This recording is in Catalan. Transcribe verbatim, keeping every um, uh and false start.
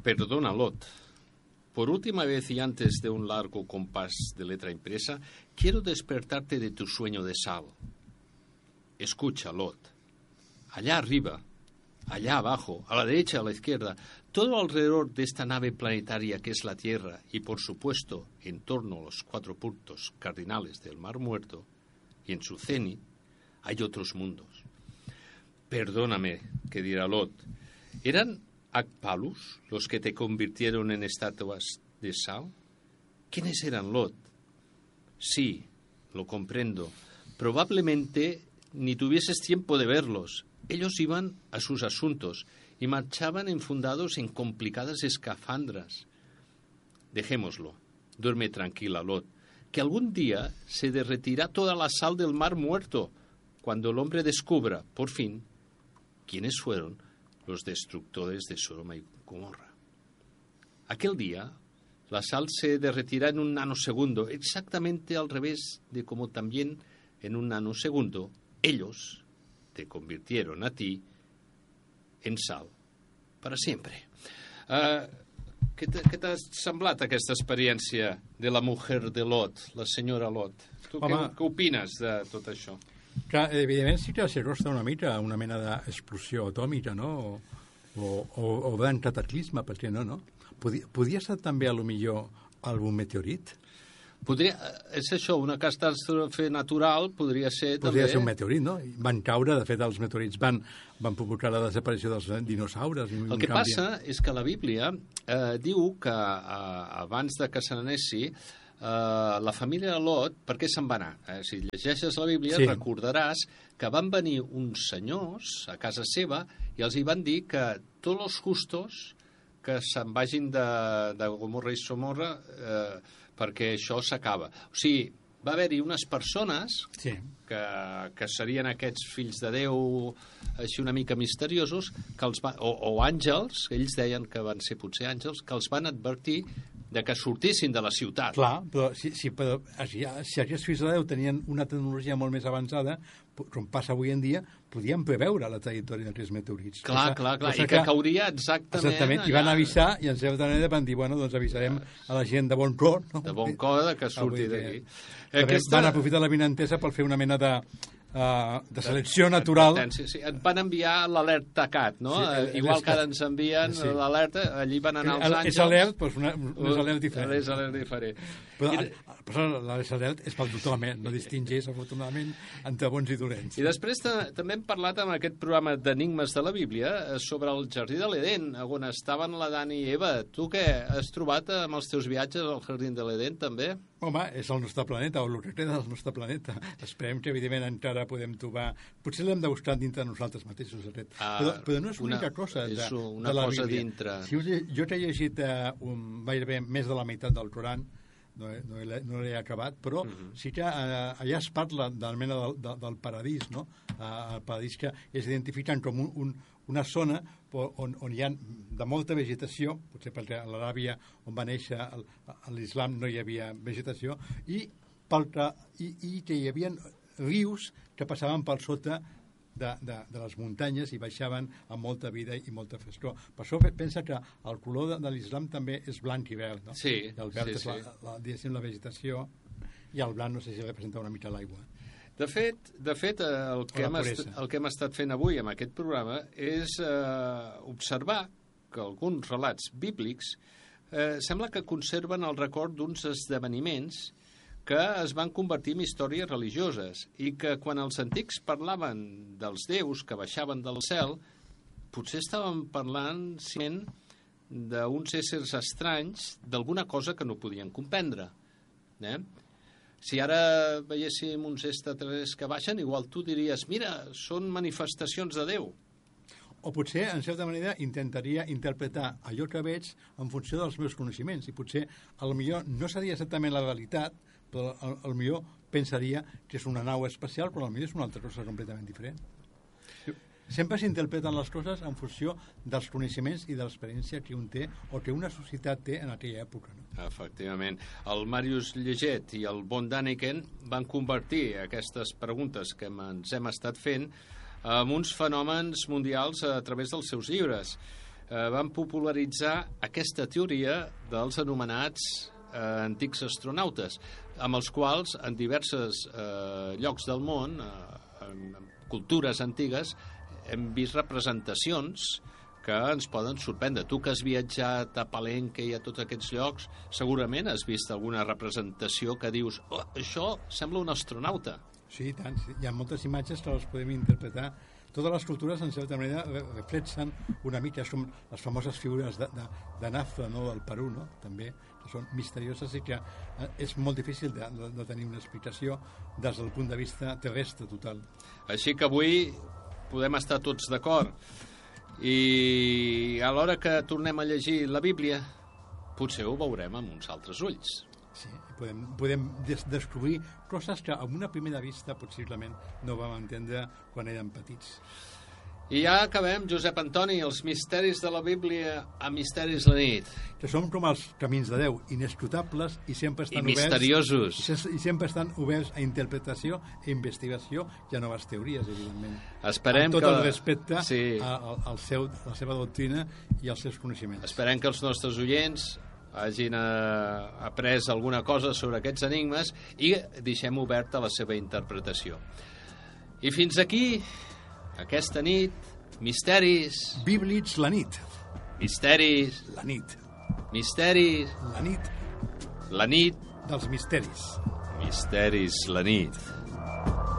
Perdona, Lot. Por última vez y antes de un largo compás de letra impresa, quiero despertarte de tu sueño de sal. Escucha, Lot. Allá arriba, allá abajo, a la derecha, a la izquierda, todo alrededor de esta nave planetaria que es la Tierra y, por supuesto, en torno a los cuatro puntos cardinales del Mar Muerto y en su cenit, hay otros mundos. Perdóname, que dirá Lot, ¿eran Akpalus los que te convirtieron en estatuas de sal? ¿Quiénes eran, Lot? Sí, lo comprendo. Probablemente ni tuvieses tiempo de verlos. Ellos iban a sus asuntos y marchaban enfundados en complicadas escafandras. Dejémoslo. Duerme tranquila, Lot, que algún día se derretirá toda la sal del Mar Muerto, cuando el hombre descubra, por fin, quiénes fueron los destructores de Sodoma y Gomorra. Aquel día, la sal se derretirá en un nanosegundo, exactamente al revés de como también en un nanosegundo ellos te convirtieron a ti en sal para sempre. Uh, què t'ha semblat aquesta experiència de la mujer de Lot, la senyora Lot? Tu què, què opines de tot això? Clar, evidentment sí que s'acosta una mica a una mena d'explosió atòmica, no? O, o, o, o d'un cataclisme, per què no, no? Podia, podia ser també, a lo millor, algun meteorit? Podria, és això, una catàstrofe natural podria ser podria també... ser un meteorit, no? Van caure, de fet, els meteorits van, van provocar la desaparició dels dinosaures. I el que canvi... passa és que la Bíblia eh, diu que eh, abans de que se n'anessi, Uh, la família de Lot, per què se'n va anar? Eh, si llegeixes la Bíblia sí. recordaràs que van venir uns senyors a casa seva i els hi van dir que tots els justos que se'n vagin de, de Gomorra i Somorra eh, perquè això s'acaba. O sigui, va haver-hi unes persones sí. que, que serien aquests fills de Déu així una mica misteriosos que els va, o, o àngels, ells deien que van ser potser àngels, que els van advertir de que sortissin de la ciutat. Clar, però si, si, però, si, si aquests fills de Déu tenien una tecnologia molt més avançada, com passa avui en dia, podien preveure la trajectòria d'aquests meteorits. Clar, cosa, clar, clar, i que, que cauria exactament... Exactament, allà... i van avisar, i en certa manera van dir, bueno, doncs avisarem a la gent de bon cor... No? De bon cor, que surti d'aquí. Aquesta... Van aprofitar la vinentesa per fer una mena de... Uh, de selecció natural. Sí, sí. Et van enviar l'alert tacat, no? Sí, el, Igual que ara ens envien sí. l'alerta, allí van anar els àngels... És alert, doncs una, un alert diferent. És alert diferent. Però, I... però l'alert és pel tothom, eh? No distingeix, afortunadament, entre bons i dolents. I després també hem parlat en aquest programa d'Enigmes de la Bíblia sobre el Jardí de l'Eden, on estaven l'Adam i Eva. Tu què? Has trobat amb els teus viatges al Jardí de l'Eden, també? Home, és el nostre planeta, o el que queda del nostre planeta. Esperem que, evidentment, encara podem trobar... Potser l'hem de buscar dintre de nosaltres mateixos, aquest. Ah, però, però no és l'única cosa de, és una de la cosa Bíblia. dintre. Si jo que he llegit uh, un, gairebé més de la meitat del Coran, no, no, no l'he acabat, però uh -huh. sí que uh, allà es parla de la mena del, de, del paradís, no? Uh, el paradís que es identifiquen com un, un, una zona on, on hi ha de molta vegetació, potser perquè a l'Aràbia on va néixer l'islam no hi havia vegetació, i, que, i, i que hi havia rius que passaven per sota de, de, de les muntanyes i baixaven amb molta vida i molta frescor. Per això pensa que el color de, de l'islam també és blanc i verd, no? Sí, el verd sí, és la, sí. la, la, la vegetació i el blanc no sé si representa una mica l'aigua. De fet, de fet el, que hem est, el que hem estat fent avui amb aquest programa és eh, observar que alguns relats bíblics eh, sembla que conserven el record d'uns esdeveniments que es van convertir en històries religioses i que quan els antics parlaven dels déus que baixaven del cel, potser estaven parlant sent d'uns éssers estranys d'alguna cosa que no podien comprendre. Eh? Si ara veiéssim uns extraterrestres que baixen, igual tu diries, mira, són manifestacions de Déu. O potser, en certa manera, intentaria interpretar allò que veig en funció dels meus coneixements. I potser, potser no seria exactament la realitat, però potser pensaria que és una nau espacial, però potser és una altra cosa completament diferent. Sempre s'interpreten les coses en funció dels coneixements i de l'experiència que un té o que una societat té en aquella època. No? Efectivament. El Màrius Lleget i el Von Däniken van convertir aquestes preguntes que ens hem estat fent en uns fenòmens mundials a través dels seus llibres. eh, van popularitzar aquesta teoria dels anomenats eh, antics astronautes, amb els quals en diversos eh, llocs del món, eh, en cultures antigues, hem vist representacions que ens poden sorprendre. Tu que has viatjat a Palenque i a tots aquests llocs, segurament has vist alguna representació que dius, oh, això sembla un astronauta. Sí, tant. Sí. Hi ha moltes imatges que les podem interpretar. Totes les cultures, en certa manera, reflexen una mica. Són les famoses figures de, de, de Nazca, no?, del Perú, no?, també, que són misterioses i que és molt difícil de, de, de tenir una explicació des del punt de vista terrestre total. Així que avui podem estar tots d'acord. I a l'hora que tornem a llegir la Bíblia, potser ho veurem amb uns altres ulls. Sí, podem, podem des descobrir coses que a una primera vista possiblement no vam entendre quan érem petits. I ja acabem, Josep Antoni, els misteris de la Bíblia a Misteris la nit. Que són com els camins de Déu, inescrutables i sempre estan I misteriosos. oberts. I sempre estan oberts a interpretació i investigació i a noves teories, evidentment. Esperem amb tot que... el respecte sí. a, a, al seu, a la seva doctrina i als seus coneixements. Esperem que els nostres oients hagin eh, après alguna cosa sobre aquests enigmes i deixem oberta la seva interpretació. I fins aquí, aquesta nit, misteris... Bíblics la nit. Misteris... La nit. Misteris... La nit La nit... dels misteris. Misteris la nit.